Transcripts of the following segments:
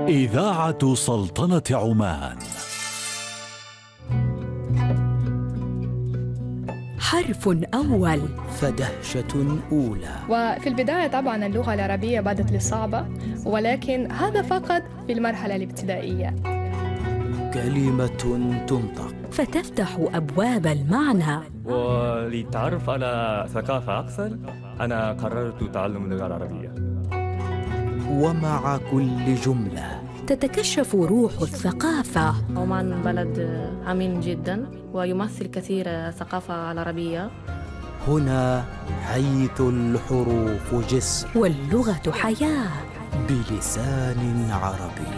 إذاعة سلطنة عمان. حرف أول فدهشة أولى. وفي البداية طبعا اللغة العربية بدت لي صعبة، ولكن هذا فقط في المرحلة الابتدائية. كلمة تنطق فتفتح أبواب المعنى. وللتعرف على ثقافة أكثر أنا قررت تعلم اللغة العربية. ومع كل جملة تتكشف روح الثقافة. عمان بلد أمين جدا ويمثل كثير الثقافة العربية. هنا حيث الحروف جسر واللغة حياة بلسان عربي.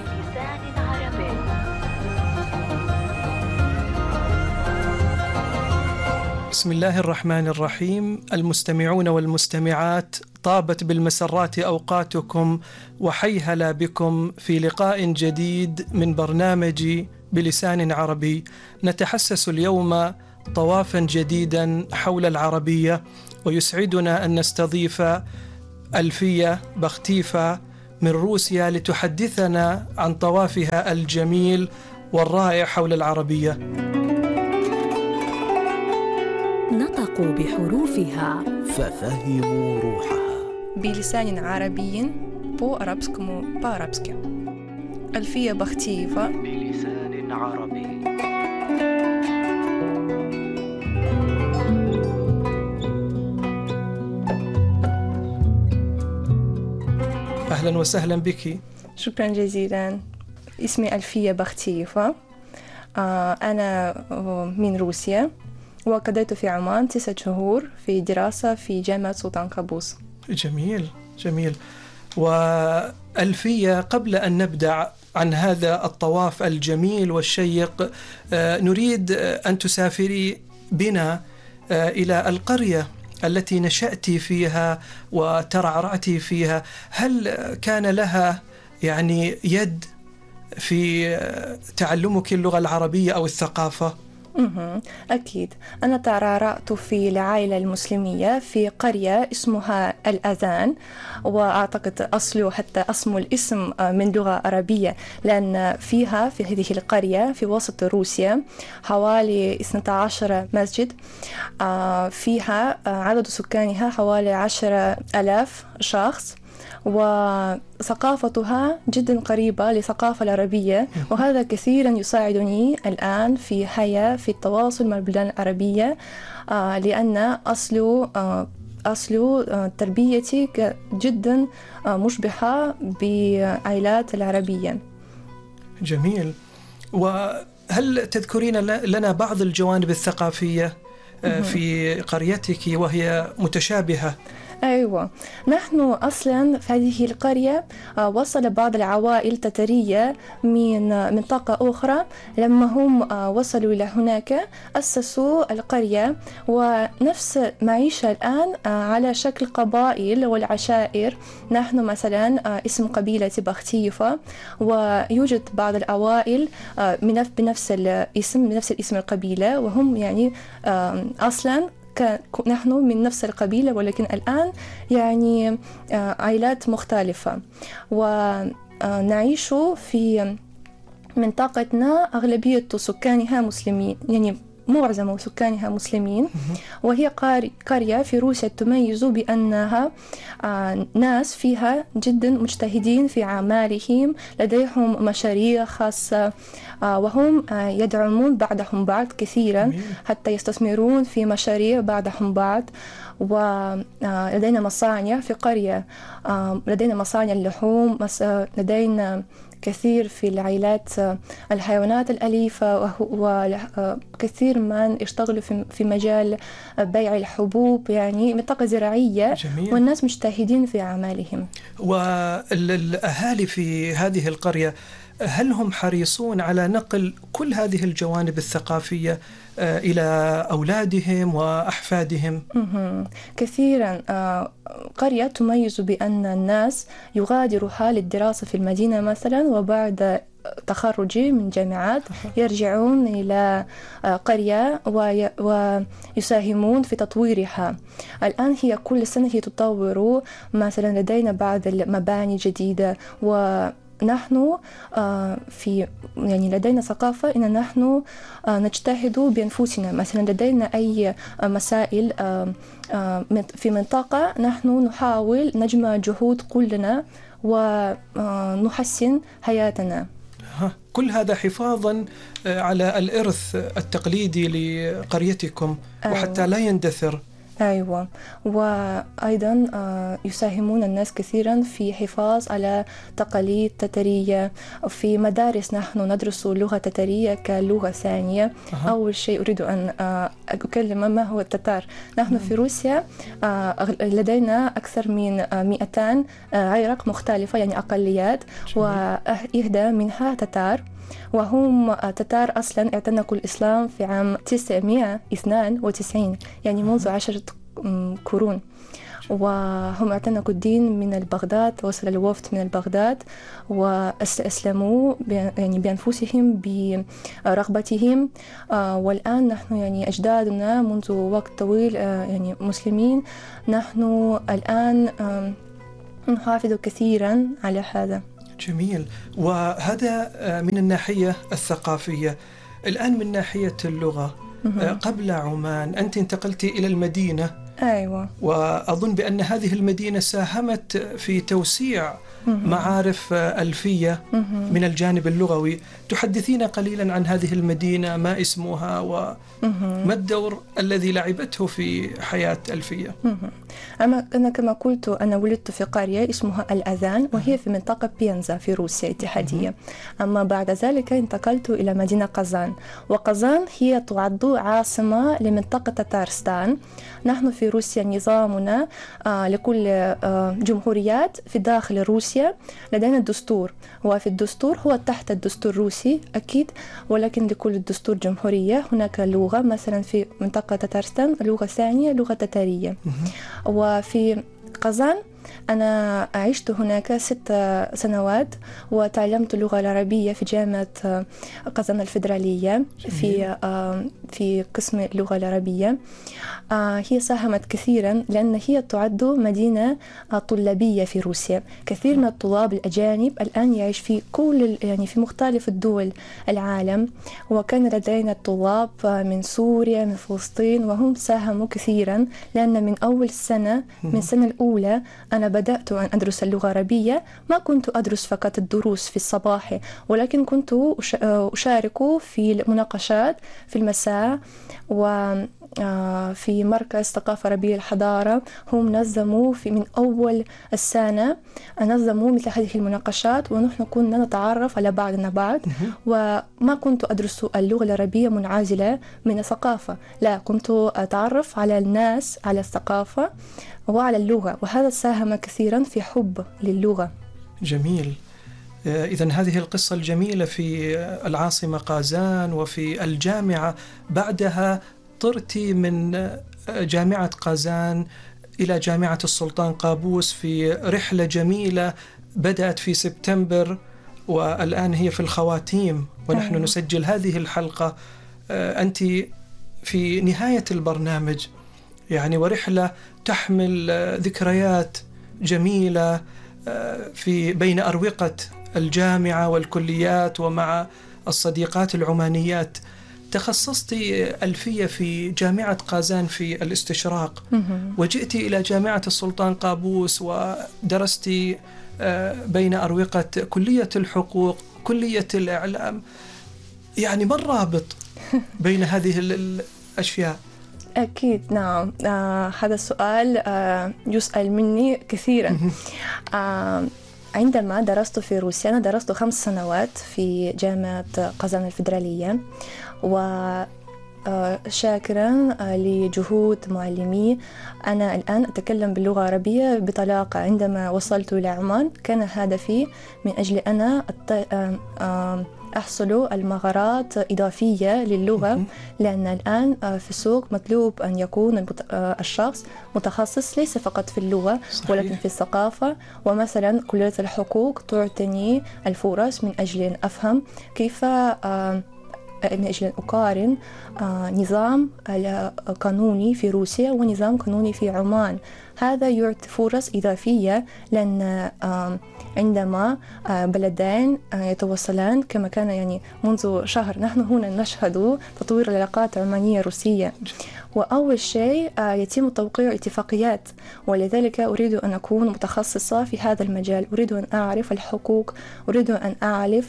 بسم الله الرحمن الرحيم. المستمعون والمستمعات، طابت بالمسرات أوقاتكم وحيهلا بكم في لقاء جديد من برنامج بلسان عربي. نتحسس اليوم طوافا جديدا حول العربية، ويسعدنا أن نستضيف ألفية بختيفة من روسيا لتحدثنا عن طوافها الجميل والرائع حول العربية. نطقوا بحروفها ففهموا روحها بلسان عربي по-арабскому по-арабски. ألفية بختيفة بلسان عربي. أهلا وسهلا بك. شكرا جزيلا. اسمي ألفية بختيفة. أنا من روسيا، وقضيت في عمان 9 شهور في دراسة في جامعة سلطان قابوس. جميل جميل. وألفية، قبل أن نبدأ عن هذا الطواف الجميل والشيق، نريد أن تسافري بنا إلى القرية التي نشأت فيها وترعرعت فيها. هل كان لها يعني يد في تعلمك اللغة العربية أو الثقافة؟ أكيد. أنا ترعرعت في العائلة المسلمية في قرية اسمها الأذان، وأعتقد أصله حتى اسم الاسم من لغة عربية، لأن فيها في هذه القرية في وسط روسيا حوالي 12 مسجد. فيها عدد سكانها حوالي 10,000 شخص، وثقافتها جدا قريبة للثقافة العربية، وهذا كثيرا يساعدني الآن في حياة في التواصل مع البلدان العربية، لأن أصل تربيتي جدا مشبهة بعائلات العربية. جميل. وهل تذكرين لنا بعض الجوانب الثقافية في قريتك وهي متشابهة؟ أيوة، نحن أصلا في هذه القرية وصل بعض العوائل التترية من منطقة أخرى. لما هم وصلوا إلى هناك أسسوا القرية، ونفس معيشة الآن على شكل قبائل والعشائر. نحن مثلا اسم قبيلة بختيفة، ويوجد بعض العوائل بنفس الاسم القبيلة، وهم يعني أصلا نحن من نفس القبيلة، ولكن الآن يعني عائلات مختلفة، ونعيش في منطقتنا أغلبية سكانها مسلمين، يعني معظم سكانها مسلمين. وهي قرية في روسيا تميز بأنها ناس فيها جدا مجتهدين في أعمالهم، لديهم مشاريع خاصة، وهم يدعمون بعضهم بعض كثيرا حتى يستثمرون في مشاريع بعضهم بعض. ولدينا مصانع في قرية، لدينا مصانع اللحوم، لدينا كثير في العائلات الحيوانات الأليفة، وكثير من يشتغلوا في مجال بيع الحبوب، يعني منطقة زراعية. جميل. والناس مجتهدين في أعمالهم. والأهالي في هذه القرية هل هم حريصون على نقل كل هذه الجوانب الثقافية إلى أولادهم وأحفادهم؟ كثيرا. قرية تميز بأن الناس يغادرها للدراسة في المدينة مثلا، وبعد تخرجي من جامعات يرجعون إلى قرية ويساهمون في تطويرها. الآن كل سنة هي تطور، مثلا لدينا بعض المباني جديدة، نحن في يعني لدينا ثقافة إن نحن نجتهد بأنفسنا. مثلا لدينا أي مسائل في منطقة نحن نحاول نجمع جهود كلنا ونحسن حياتنا. كل هذا حفاظا على الإرث التقليدي لقريتكم وحتى لا يندثر. أيوة، وأيضا يساهمون الناس كثيرا في حفاظ على تقاليد تترية. في مدارس نحن ندرس اللغة التترية كلغة ثانية. أول شيء أريد أن أكلم ما هو التتار. نحن في روسيا لدينا أكثر من 200 عرق مختلفة، يعني أقليات، وإحدى منها تتار، وهم تتار أصلا اعتنقوا الإسلام في عام 992، يعني منذ 10 قرون. وهم اعتنقوا الدين من بغداد، وصل الوفد من بغداد وأسلموا يعني بأنفسهم برغبتهم. والآن نحن يعني أجدادنا منذ وقت طويل يعني مسلمين. نحن الآن نحافظ كثيرا على هذا. جميل. وهذا من الناحية الثقافية. الآن من ناحية اللغة، قبل عمان أنت انتقلت إلى المدينة. أيوة. وأظن بأن هذه المدينة ساهمت في توسيع معارف ألفية من الجانب اللغوي. تحدثينا قليلا عن هذه المدينة، ما اسمها وما الدور الذي لعبته في حياة ألفية؟ أنا كما قلت أنا ولدت في قرية اسمها الأذان، وهي في منطقة بينزا في روسيا الاتحادية. أما بعد ذلك انتقلت إلى مدينة قازان، وقازان هي تعد عاصمة لمنطقة تتارستان. نحن في روسيا نظامنا لكل جمهوريات في داخل روسيا لدينا الدستور، وفي الدستور هو تحت الدستور الروسي أكيد، ولكن لكل الدستور جمهورية هناك لغة. مثلا في منطقة تتارستان اللغة الثانية لغة تتارية. وفي قازان أنا عشت هناك 6 سنوات وتعلمت اللغة العربية في جامعة قازان الفيدرالية في قسم اللغة العربية. هي ساهمت كثيرا لأن هي تعد مدينة طلابية في روسيا. كثير من الطلاب الأجانب الآن يعيش في يعني في مختلف الدول العالم، وكان لدينا الطلاب من سوريا من فلسطين، وهم ساهموا كثيرا لأن من أول سنة من السنة الأولى أنا بدأت أن أدرس اللغة العربية. ما كنت أدرس فقط الدروس في الصباح، ولكن كنت أشارك في المناقشات في المساء. وفي مركز ثقافة عربية الحضارة هم نظموا من أول السنة نظموا مثل هذه المناقشات، ونحن كنا نتعرف على بعضنا بعض. وما كنت أدرس اللغة العربية منعزلة من الثقافة، لا، كنت أتعرف على الناس على الثقافة وعلى اللغة، وهذا ساهم كثيرا في حب للغة. جميل. إذن هذه القصة الجميلة في العاصمة قازان وفي الجامعة. بعدها طرت من جامعة قازان إلى جامعة السلطان قابوس في رحلة جميلة بدأت في سبتمبر والآن هي في الخواتيم ونحن نسجل هذه الحلقة. أنت في نهاية البرنامج يعني، ورحلة تحمل ذكريات جميلة في بين أروقة الجامعة والكليات ومع الصديقات العمانيات. تخصصت ألفية في جامعة قازان في الاستشراق، وجئت إلى جامعة السلطان قابوس ودرست بين أروقة كلية الحقوق كلية الإعلام. يعني ما الرابط بين هذه الأشياء؟ أكيد نعم. هذا السؤال يسأل مني كثيرا. عندما درست في روسيا أنا درست 5 سنوات في جامعة قازان الفيدرالية، وشاكرا لجهود معلمي أنا الآن أتكلم باللغة العربية بطلاقة. عندما وصلت إلى عمان كان هدفي من أجل أنا أحصل المهارات إضافية للغة، لأن الآن في السوق مطلوب أن يكون الشخص متخصص ليس فقط في اللغة ولكن في الثقافة. ومثلا كلية الحقوق تعطيني الفرص من أجل أن أفهم كيف من أجل أن أقارن نظام قانوني في روسيا ونظام قانوني في عمان. هذا يعطي فرص إضافية، لأن عندما بلدين يتواصلان كما كان يعني منذ شهر، نحن هنا نشهد تطوير العلاقات العمانية روسية. وأول شيء يتم توقيع اتفاقيات، ولذلك أريد أن أكون متخصصة في هذا المجال. أريد أن أعرف الحقوق، أريد أن أعرف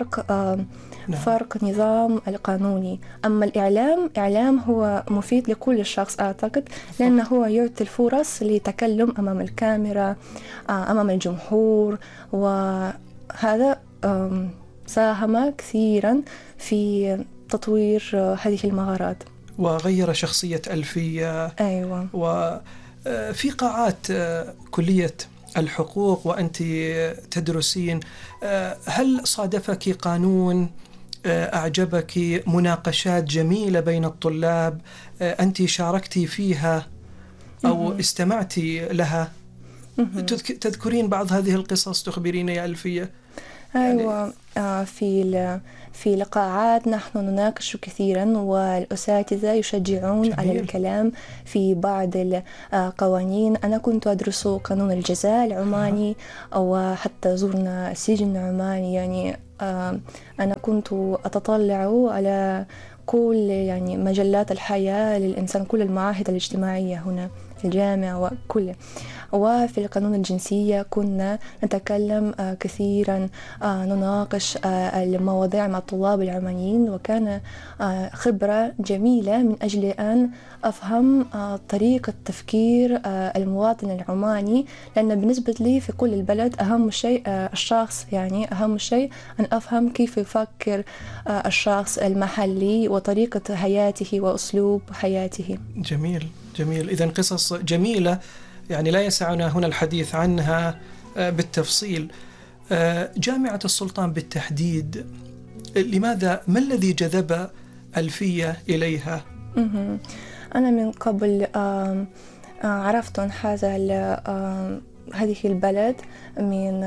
فرق نظام القانوني. أما الإعلام هو مفيد لكل شخص أعتقد، لأنه هو يعطي الفرص للتكلم أمام الكاميرا، أمام الجمهور، وهذا ساهم كثيرا في تطوير هذه المهارات وغير شخصية ألفية. أيوة. وفي قاعات كلية الحقوق وأنت تدرسين، هل صادفك قانون أعجبك، مناقشات جميلة بين الطلاب أنت شاركتي فيها أو استمعتي لها؟ تذكرين بعض هذه القصص، تخبرين يا ألفية؟ أيوة، في لقاءات نحن نناقش كثيرا، والأساتذة يشجعون جميل. على الكلام في بعض القوانين. أنا كنت أدرس قانون الجزاء العماني، وحتى زرنا السجن العماني. يعني أنا كنت أتطلع على كل يعني مجلات الحياة للإنسان، كل المعاهد الاجتماعية هنا في الجامعة وكله. وفي القانون الجنسية كنا نتكلم كثيرا، نناقش المواضيع مع الطلاب العمانيين، وكان خبرة جميلة من أجل أن أفهم طريقة تفكير المواطن العماني، لأن بالنسبة لي في كل البلد أهم شيء الشخص، يعني أهم شيء أن أفهم كيف يفكر الشخص المحلي وطريقة حياته وأسلوب حياته. جميل جميل. إذن قصص جميلة يعني لا يسعنا هنا الحديث عنها بالتفصيل. جامعة السلطان بالتحديد، لماذا، ما الذي جذب ألفية إليها؟ أنا من قبل عرفت عن هذه البلد من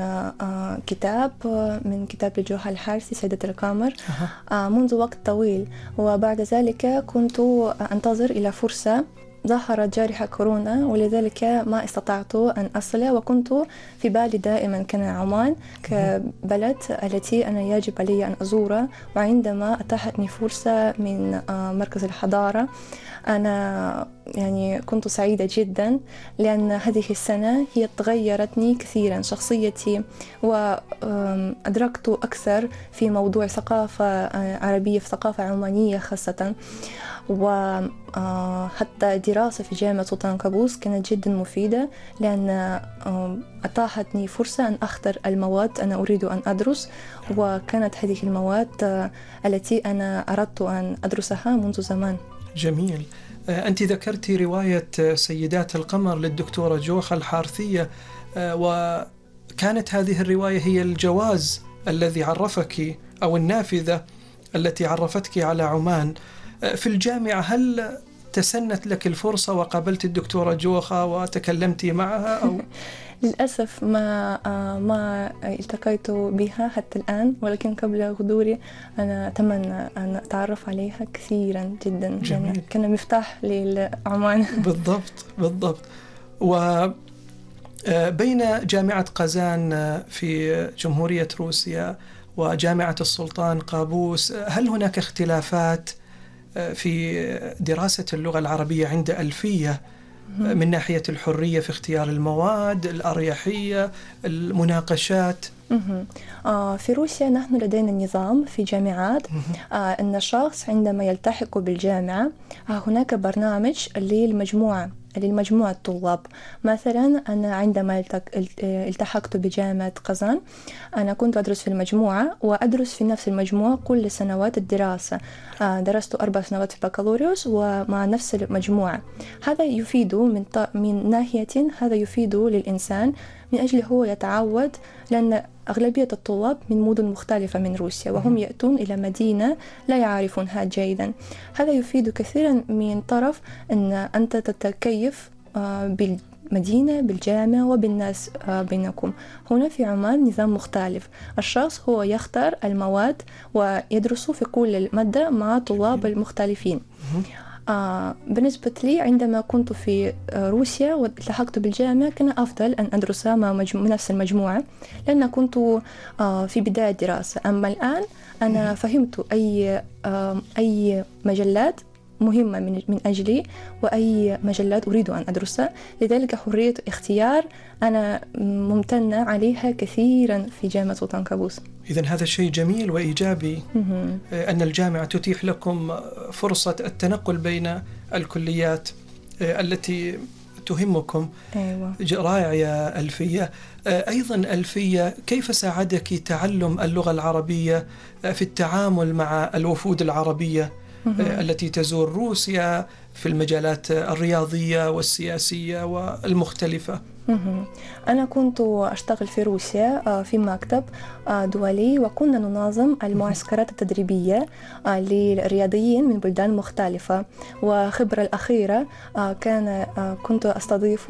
كتاب لجوهر الحارثي سيدة القمر منذ وقت طويل، وبعد ذلك كنت أنتظر إلى فرصة. ظهرت جائحة كورونا، ولذلك ما استطعت أن أصل، وكنت في بالي دائما كان عمان كبلد التي أنا يجب علي أن أزورها. وعندما أتاحتني فرصة من مركز الحضارة، أنا يعني كنت سعيدة جدا، لأن هذه السنة هي تغيرتني كثيرا شخصيتي، وأدركت أكثر في موضوع ثقافة عربية، في ثقافة عمانية خاصة. وحتى دراسة في جامعة سلطان قابوس كانت جدا مفيدة، لأن أتاحتني فرصة أن أختار المواد أنا أريد أن أدرس، وكانت هذه المواد التي أنا أردت أن أدرسها منذ زمان. جميل. أنت ذكرتي رواية سيدات القمر للدكتورة جوهر الحارثية، وكانت هذه الرواية هي الجواز الذي عرفك أو النافذة التي عرفتك على عمان. في الجامعة هل تسنت لك الفرصة وقابلت الدكتورة جوهر وتكلمتي معها أو؟ للأسف ما التقيت بها حتى الآن، ولكن قبل غدوري أنا أتمنى أن أتعرف عليها كثيرا جدا. جميل. كان مفتاح للعمان. بالضبط. وبين جامعة قازان في جمهورية روسيا وجامعة السلطان قابوس، هل هناك اختلافات في دراسة اللغة العربية عند ألفية من ناحية الحرية في اختيار المواد، الأريحية، المناقشات؟ في روسيا نحن لدينا نظام في جامعات أن الشخص عندما يلتحق بالجامعة هناك برنامج للمجموعة الطلاب. مثلا أنا عندما التحقت بجامعة قازان، أنا كنت أدرس في المجموعة، وأدرس في نفس المجموعة كل سنوات الدراسة. درست 4 سنوات في البكالوريوس ومع نفس المجموعة. هذا يفيد من ناحية، هذا يفيد للإنسان من أجل هو يتعود، لأن أغلبية الطلاب من مدن مختلفة من روسيا، وهم يأتون إلى مدينة لا يعرفونها جيدا. هذا يفيد كثيرا من طرف أن أنت تتكيف بالمدينة، بالجامعة، وبالناس بينكم. هنا في عمان نظام مختلف، الشخص هو يختار المواد ويدرس في كل مادة مع طلاب المختلفين. بالنسبة لي عندما كنت في روسيا والتحقت بالجامعة كان أفضل أن أدرس مع نفس المجموعة، لأن كنت في بداية دراسة. أما الآن أنا فهمت أي مجلات مهمة من أجلي وأي مجلات أريد أن أدرسها، لذلك حرية اختيار أنا ممتنة عليها كثيرا في جامعة سلطان قابوس. إذن هذا شيء جميل وإيجابي أن الجامعة تتيح لكم فرصة التنقل بين الكليات التي تهمكم. أيوة. رائع يا ألفية. أيضا ألفية، كيف ساعدك تعلم اللغة العربية في التعامل مع الوفود العربية التي تزور روسيا في المجالات الرياضية والسياسية والمختلفة؟ أنا كنت أشتغل في روسيا في مكتب دولي، وكنا ننظم المعسكرات التدريبية للرياضيين من بلدان مختلفة. وخبرة الأخيرة كنت أستضيف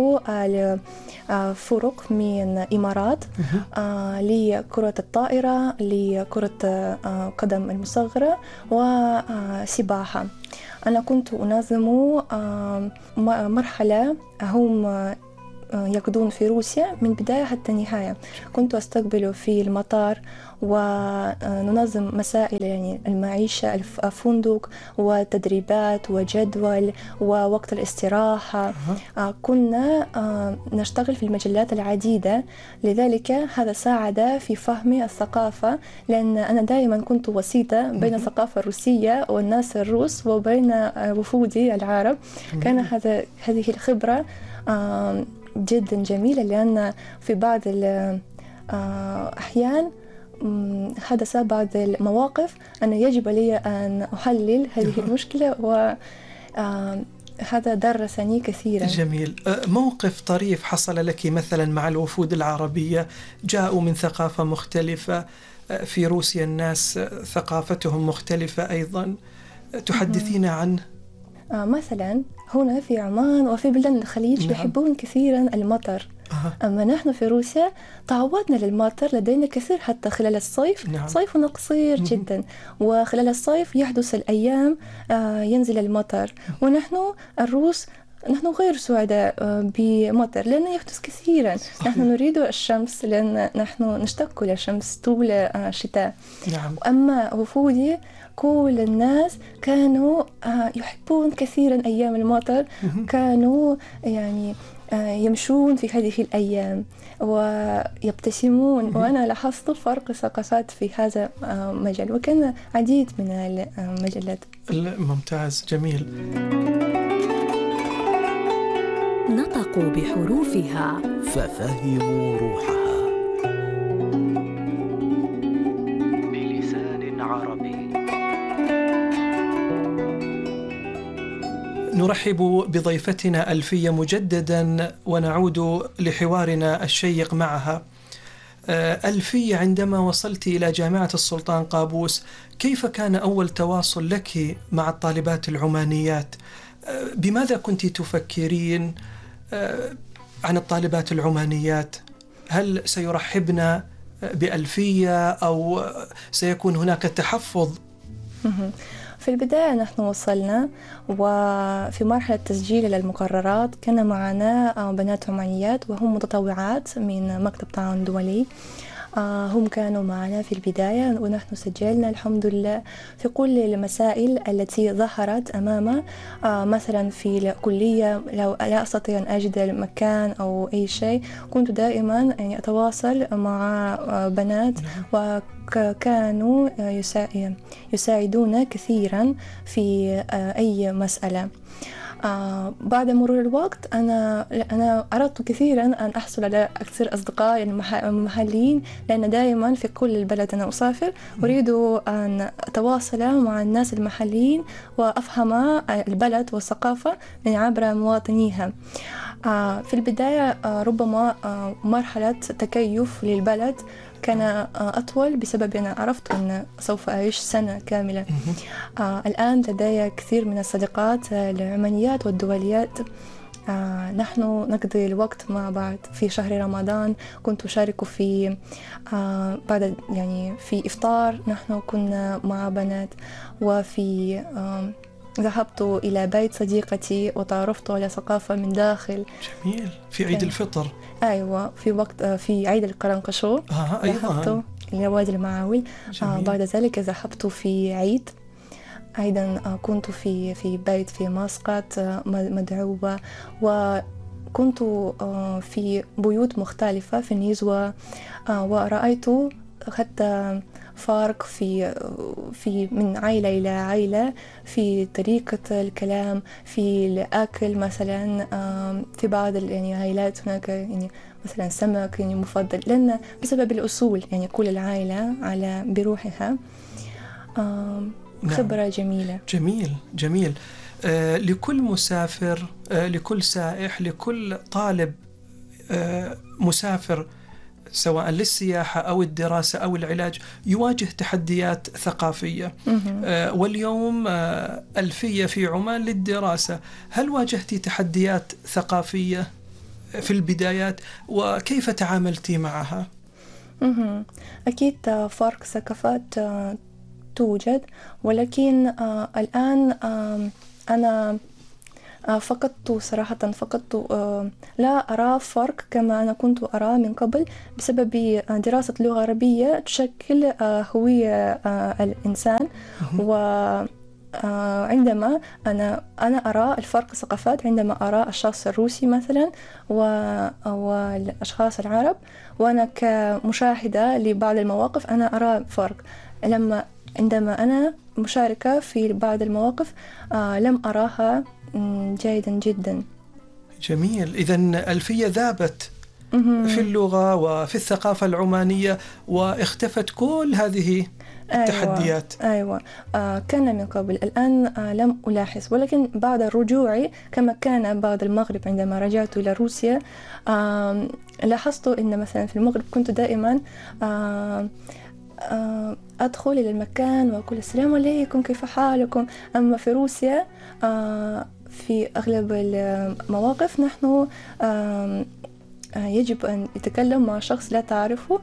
فرق من إمارات لكرة الطائرة، لكرة قدم المصغرة وسباحة. أنا كنت أنظم مرحلة هم يقضون في روسيا من بداية حتى النهاية. كنت أستقبل في المطار وننظم مسائل يعني المعيشة، الفندق وتدريبات وجدول ووقت الاستراحة. كنا نشتغل في المجلات العديدة، لذلك هذا ساعد في فهم الثقافة، لأن أنا دائما كنت وسيطة بين الثقافة الروسية والناس الروس وبين وفودي العرب. كان هذه الخبرة جدا جميلة، لأن في بعض الأحيان حدث بعض المواقف أن يجب لي أن أحلل هذه المشكلة، وهذا درسني كثيرا. جميل. موقف طريف حصل لك مثلا مع الوفود العربية، جاءوا من ثقافة مختلفة، في روسيا الناس ثقافتهم مختلفة أيضا، تحدثين عنه؟ مثلا هنا في عمان وفي بلدان الخليج يحبون كثيرا المطر. أما نحن في روسيا تعودنا للمطر، لدينا كثير حتى خلال الصيف. صيفنا قصير جدا، وخلال الصيف يحدث الأيام ينزل المطر، ونحن الروس نحن غير سعداء بمطر لأنه يحدث كثيرا. نحن نريد الشمس لأن نحن نشتاق للشمس طول الشتاء. أما وفودي كل الناس كانوا يحبون كثيرا أيام المطر، كانوا يعني يمشون في هذه الأيام ويبتسمون. وأنا لاحظت فرق ثقافات في هذا المجال، وكان عديد من المجلات. ممتاز، جميل. نطقوا بحروفها ففهموا روحها بلسان عربي. نرحب بضيفتنا ألفية مجددا ونعود لحوارنا الشيق معها. ألفية، عندما وصلت إلى جامعة السلطان قابوس، كيف كان أول تواصل لك مع الطالبات العمانيات؟ بماذا كنت تفكرين عن الطالبات العمانيات؟ هل سيرحبن بألفية أو سيكون هناك تحفظ؟ في البداية نحن وصلنا، وفي مرحلة تسجيل للمقررات كان معنا بنات عمانيات وهم متطوعات من مكتب تعاون دولي. هم كانوا معنا في البداية، ونحن سجلنا الحمد لله في كل المسائل التي ظهرت أمامنا. مثلا في الكلية لو لا أستطيع أن أجد المكان أو أي شيء، كنت دائما يعني أتواصل مع بنات، وكانوا يساعدون كثيرا في أي مسألة. بعد مرور الوقت أنا أردت كثيرا أن أحصل على أكثر أصدقاء يعني محليين، لأن دائما في كل البلد أنا أسافر أريد أن أتواصل مع الناس المحليين وأفهم البلد والثقافة من عبر مواطنيها. في البداية ربما مرحلة تكيف للبلد كان أطول بسبب أن عرفت أن سوف أعيش سنة كاملة. الآن لدي كثير من الصديقات العمانيات والدوليات. نحن نقضي الوقت مع بعض. في شهر رمضان كنت أشارك في بعد يعني في إفطار نحن كنا مع بنات، وفي ذهبت إلى بيت صديقتي وتعرفت على ثقافة من داخل. جميل. في عيد الفطر. أيوة، في وقت في عيد القرنقشو ذهبت إلى وادي المعاول. بعد ذلك ذهبت في عيد أيضا، كنت في بيت في مسقط مدعوة، وكنت في بيوت مختلفة في النيزوة، ورأيت حتى فرق في من عائلة إلى عائلة في طريقة الكلام، في الأكل مثلا. في بعض يعني عائلات هناك يعني مثلا سمك يعني مفضل لأن بسبب الأصول، يعني كل العائلة على بروحها. خبرة جميلة. جميل. لكل مسافر، لكل سائح، لكل طالب مسافر سواء للسياحة أو الدراسة أو العلاج يواجه تحديات ثقافية. واليوم ألفية في عمان للدراسة، هل واجهتي تحديات ثقافية في البدايات وكيف تعاملتي معها؟ أكيد فرق ثقافات توجد، ولكن الآن أنا فقدت لا أرى فرق كما أنا كنت أرى من قبل، بسبب دراسة لغة عربية تشكل هوية الإنسان. وعندما أنا أرى الفرق الثقافات عندما أرى الشخص الروسي مثلا والأشخاص العرب، وأنا كمشاهدة لبعض المواقف أنا أرى فرق. عندما أنا مشاركة في بعض المواقف لم أراها جيدا جدا. جميل. إذن ألفية ذابت في اللغة وفي الثقافة العمانية واختفت كل هذه التحديات. أيوة. كان من قبل، الآن لم ألاحظ، ولكن بعد رجوعي كما كان بعد المغرب عندما رجعت إلى روسيا لاحظت أن مثلا في المغرب كنت دائما أدخل إلى المكان وأقول السلام عليكم كيف حالكم. أما في روسيا في أغلب المواقف نحن يجب أن يتكلم مع شخص لا تعرفه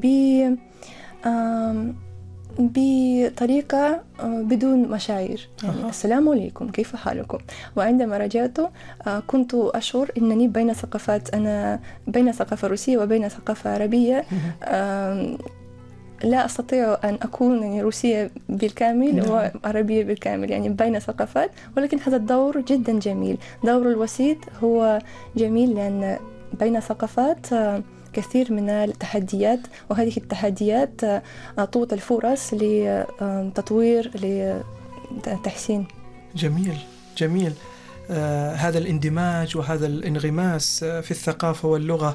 بطريقة بدون مشاعر، يعني السلام عليكم كيف حالكم. وعندما رجعت كنت أشعر أنني بين ثقافات، أنا بين ثقافة روسية وبين ثقافة عربية. لا أستطيع أن أكون يعني روسية بالكامل وعربية بالكامل، يعني بين ثقافات. ولكن هذا الدور جدا جميل، دور الوسيط هو جميل، لأن بين ثقافات كثير من التحديات، وهذه التحديات تعطي الفرص لتطوير لتحسين. جميل. هذا الاندماج وهذا الانغماس في الثقافة واللغة.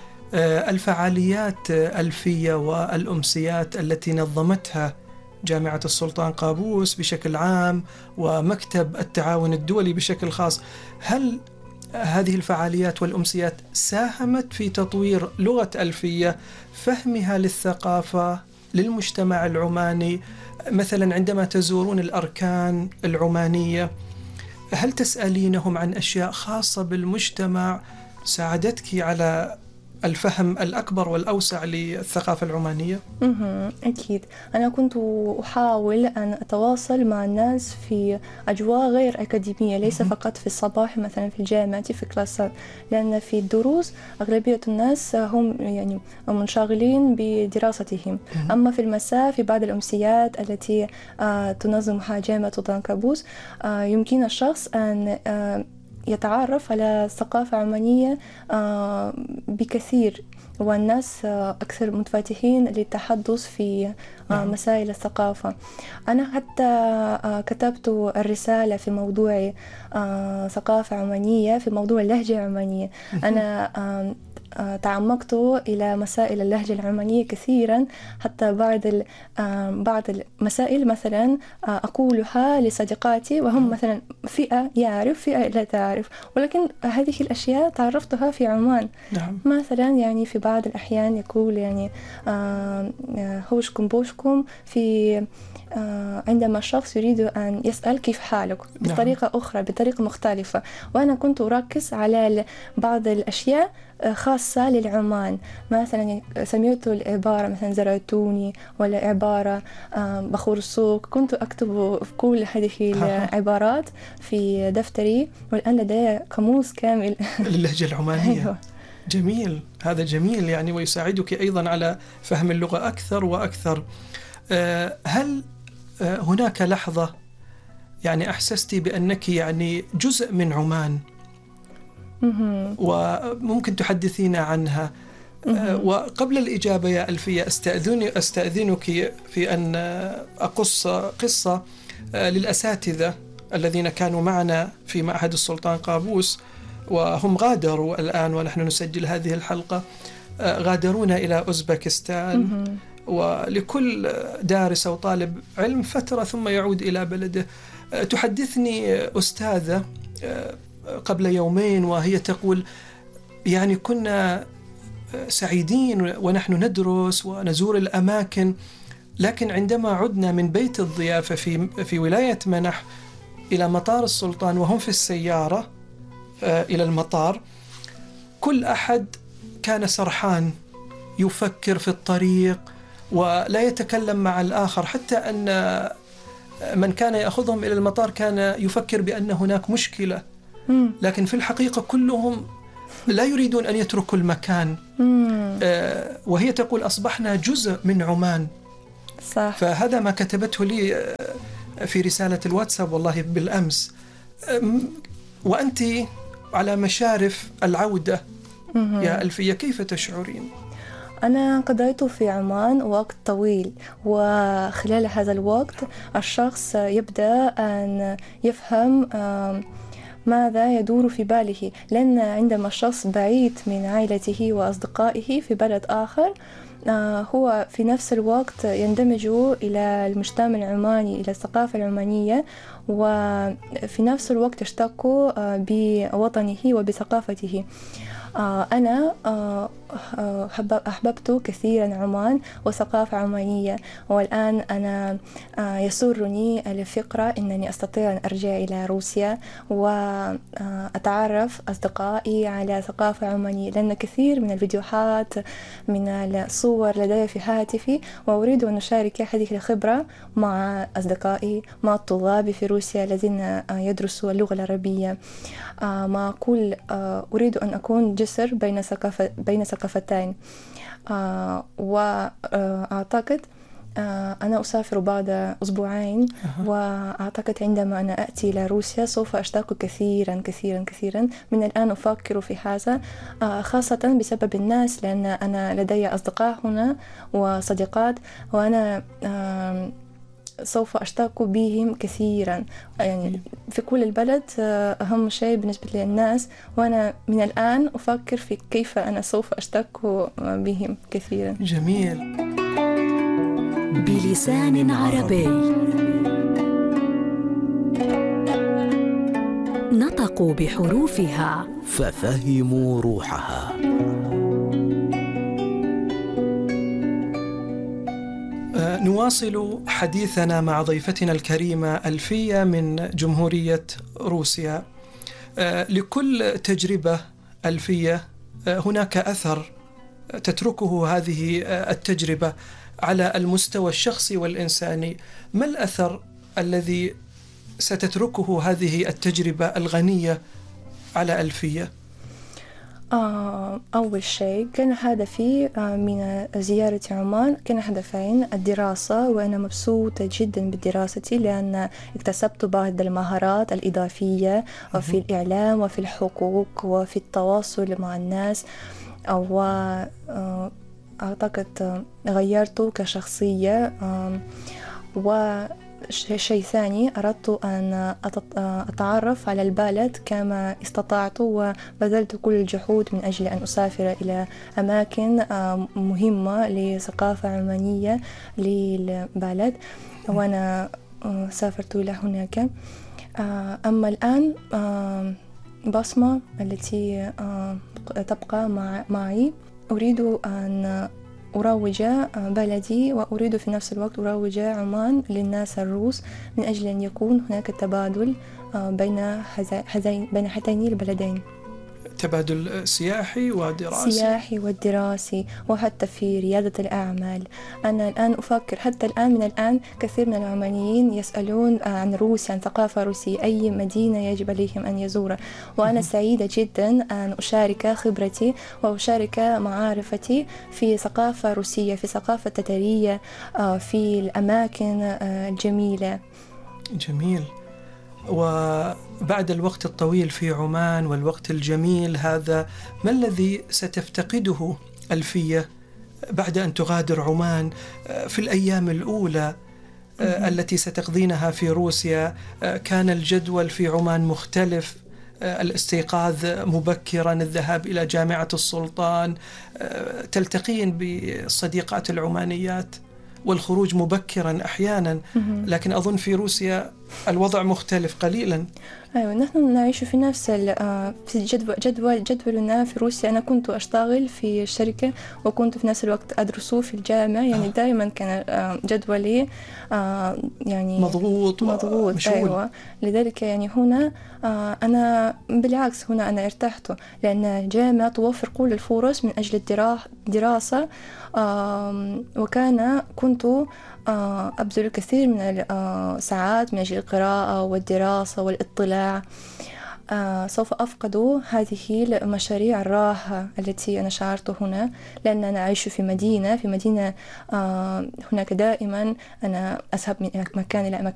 الفعاليات ألفية والأمسيات التي نظمتها جامعة السلطان قابوس بشكل عام ومكتب التعاون الدولي بشكل خاص، هل هذه الفعاليات والأمسيات ساهمت في تطوير لغة ألفية، فهمها للثقافة للمجتمع العماني؟ مثلا عندما تزورون الأركان العمانية هل تسألينهم عن أشياء خاصة بالمجتمع ساعدتك على الفهم الأكبر والأوسع للثقافة العمانية؟ أكيد. أنا كنت أحاول أن أتواصل مع الناس في أجواء غير أكاديمية، ليس فقط في الصباح مثلا في الجامعة في كلاسات، لأن في الدروس أغلبية الناس هم يعني منشغلين بدراستهم. أما في المساء في بعض الأمسيات التي تنظمها جامعة سلطان قابوس يمكن الشخص أن يتعرف على ثقافة عمانية بكثير، والناس أكثر متفتحين للتحدث في مسائل الثقافة. أنا حتى كتبت الرسالة في موضوع ثقافة عمانية، في موضوع اللهجة العمانية. أنا تعمقت إلى مسائل اللهجة العمانية كثيرا، حتى بعض المسائل مثلا أقولها لصديقاتي وهم مثلا فئة يعرف فئة لا تعرف، ولكن هذه الأشياء تعرفتها في عمان. مثلا يعني في بعض الأحيان يقول يعني هوشكم بوشكم في عندما الشخص يريد أن يسأل كيف حالك بطريقة أخرى، بطريقة مختلفة. وأنا كنت أركز على بعض الأشياء خاصة للعمان. مثلا سمعت العبارة مثلا زرعتوني، ولا عبارة بخور السوق، كنت أكتب في كل هذه العبارات في دفتري، والآن لدي قاموس كامل للهجة العمانية. أيوة. جميل، هذا جميل يعني، ويساعدك أيضا على فهم اللغة أكثر وأكثر. هل هناك لحظة يعني أحسستي بأنك يعني جزء من عمان وممكن تحدثينا عنها؟ وقبل الإجابة يا ألفية أستأذنك في أن أقص قصة للأساتذة الذين كانوا معنا في معهد السلطان قابوس، وهم غادروا الآن ونحن نسجل هذه الحلقة، غادرونا إلى أوزبكستان. ولكل دارس أو طالب علم فترة ثم يعود إلى بلده. تحدثني أستاذة قبل يومين وهي تقول يعني كنا سعيدين ونحن ندرس ونزور الأماكن، لكن عندما عدنا من بيت الضيافة في ولاية منح إلى مطار السلطان وهم في السيارة إلى المطار، كل أحد كان سرحان يفكر في الطريق ولا يتكلم مع الآخر، حتى أن من كان يأخذهم إلى المطار كان يفكر بأن هناك مشكلة، لكن في الحقيقة كلهم لا يريدون أن يتركوا المكان. وهي تقول أصبحنا جزء من عمان. صح. فهذا ما كتبته لي في رسالة الواتساب والله بالأمس. وأنت على مشارف العودة يا ألفية، كيف تشعرين؟ أنا قضيت في عمان وقت طويل، وخلال هذا الوقت الشخص يبدأ أن يفهم ماذا يدور في باله، لأن عندما الشخص بعيد من عائلته وأصدقائه في بلد آخر، هو في نفس الوقت يندمج إلى المجتمع العماني، إلى الثقافة العمانية، وفي نفس الوقت يشتاق بوطنه وبثقافته. أنا أحببت كثيرا عمان وثقافة عمانية، والآن أنا يسرني الفكرة أنني أستطيع أن أرجع إلى روسيا وأتعرف أصدقائي على ثقافة عمانية، لأن كثير من الفيديوهات من الصور لدي في هاتفي، وأريد أن أشارك هذه الخبرة مع أصدقائي، مع الطلاب في روسيا الذين يدرسوا اللغة العربية. ما أقول أريد أن أكون جسر بين ثقافتين. وأعتقد أنا أسافر بعد أسبوعين، وأعتقد عندما أنا أتي إلى روسيا سوف أشتاق كثيرا كثيرا كثيرا. من الآن أفكر في هذا، خاصة بسبب الناس، لأن أنا لدي أصدقاء هنا وصديقات، وأنا سوف أشتاق بهم كثيرا. يعني في كل البلد أهم شيء بالنسبة للناس، وأنا من الآن أفكر في كيف أنا سوف أشتاق بهم كثيرا. جميل. بلسان عربي نطقوا بحروفها ففهموا روحها. نواصل حديثنا مع ضيفتنا الكريمة ألفية من جمهورية روسيا. لكل تجربة ألفية هناك أثر تتركه هذه التجربة على المستوى الشخصي والإنساني. ما الأثر الذي ستتركه هذه التجربة الغنية على ألفية؟ أول شيء كان هدفي من زيارة عمان، كان هدفين: الدراسة، وأنا مبسوطة جدا بدراستي لأن اكتسبت بعض المهارات الإضافية في الإعلام وفي الحقوق وفي التواصل مع الناس، وأعتقد غيرت كشخصية. وشيء ثاني، أردت أن أتعرف على البلد كما استطعت، وبذلت كل الجهود من أجل أن أسافر إلى أماكن مهمة لثقافة عمانية للبلد، وأنا سافرت إلى هناك. أما الآن بصمة التي تبقى معي، أريد أن أروج بلدي، وأريد في نفس الوقت أروج عمان للناس الروس، من أجل أن يكون هناك تبادل بين هاتين البلدين. تبادل سياحي ودراسي. سياحي والدراسي، وحتى في ريادة الأعمال. أنا الآن أفكر، حتى الآن من الآن كثير من العمانيين يسألون عن روسيا، عن ثقافة روسية، أي مدينة يجب عليهم أن يزورها. وأنا سعيدة جدا أن أشارك خبرتي وأشارك معارفتي في ثقافة روسية، في ثقافة تتارية، في الأماكن الجميلة. جميل. وبعد الوقت الطويل في عمان والوقت الجميل هذا، ما الذي ستفتقده ألفية بعد أن تغادر عمان في الأيام الأولى التي ستقضينها في روسيا؟ كان الجدول في عمان مختلف، الاستيقاظ مبكرا، الذهاب إلى جامعة السلطان، تلتقين بالصديقات العمانيات، والخروج مبكرا أحيانا. لكن أظن في روسيا الوضع مختلف قليلا. أيوة، نحن نعيش في نفس في جدولنا في روسيا. أنا كنت أشتغل في الشركة وكنت في نفس الوقت أدرس في الجامعة، يعني دائما كان جدولي يعني مضغوط ومشغول. أيوة. لذلك يعني هنا أنا بالعكس، هنا أنا ارتحت، لأن الجامعة توفر كل الفرص من أجل الدراسة، كنت أبذل الكثير من الساعات من أجل القراءة والدراسة والاطلاع. سوف أفقد هذه المشاريع الراحة التي أنا شعرت هنا، لأن أنا أعيش في مدينة هناك دائما أنا أذهب من مكان إلى مكان.